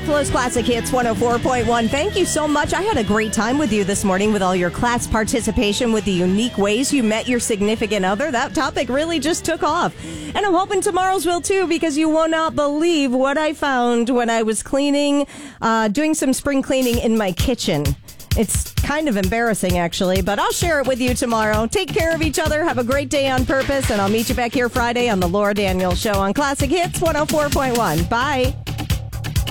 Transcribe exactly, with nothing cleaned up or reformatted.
Buffalo's Classic Hits one oh four point one. Thank you so much. I had a great time with you this morning with all your class participation, with the unique ways you met your significant other. That topic really just took off. And I'm hoping tomorrow's will too, because you will not believe what I found when I was cleaning, uh, doing some spring cleaning in my kitchen. It's kind of embarrassing, actually, but I'll share it with you tomorrow. Take care of each other. Have a great day on purpose, and I'll meet you back here Friday on the Laura Daniels Show on Classic Hits one oh four point one. Bye.